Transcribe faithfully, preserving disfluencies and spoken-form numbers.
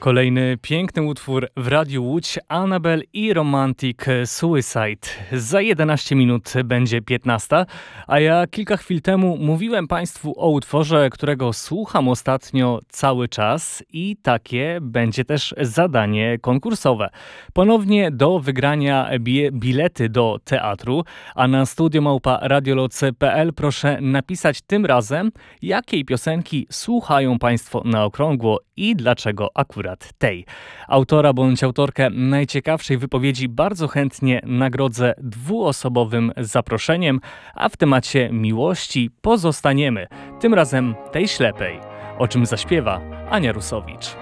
Kolejny piękny utwór w Radiu Łódź, Annabel i Romantic Suicide. Za jedenaście minut będzie piętnasta, a ja kilka chwil temu mówiłem Państwu o utworze, którego słucham ostatnio cały czas i takie będzie też zadanie konkursowe. Ponownie do wygrania bie- bilety do teatru, a na studiomałpa radioloc kropka p l proszę napisać tym razem, jakiej piosenki słuchają Państwo na okrągło i dlaczego akurat tej. Autora bądź autorkę najciekawszej wypowiedzi bardzo chętnie nagrodzę dwuosobowym zaproszeniem, a w temacie miłości pozostaniemy. Tym razem tej ślepej, o czym zaśpiewa Ania Rusowicz.